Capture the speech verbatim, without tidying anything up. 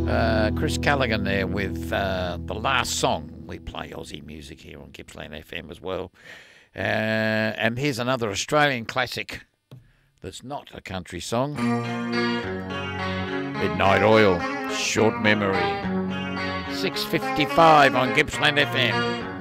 Uh, Chris Callaghan there with uh, the last song. We play Aussie music here on Gippsland F M as well. Uh, and here's another Australian classic that's not a country song. Midnight Oil, Short Memory. six fifty-five on Gippsland F M.